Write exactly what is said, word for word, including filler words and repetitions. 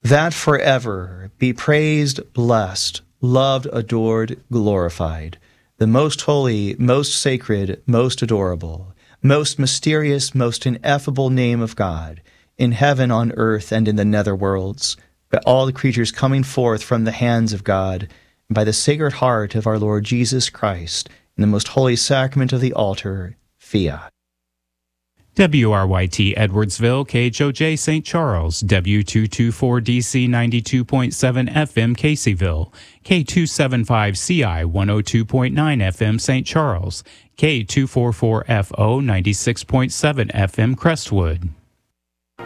that forever be praised, blessed, loved, adored, glorified, the most holy, most sacred, most adorable, most mysterious, most ineffable name of God, in heaven, on earth, and in the nether worlds, by all the creatures coming forth from the hands of God, and by the sacred heart of our Lord Jesus Christ, in the most holy sacrament of the altar, fiat. W R Y T Edwardsville, K H O J Saint Charles, W two twenty-four D C ninety-two point seven F M Caseyville, K two seventy-five C I one oh two point nine F M Saint Charles, K two forty-four F O ninety-six point seven F M Crestwood.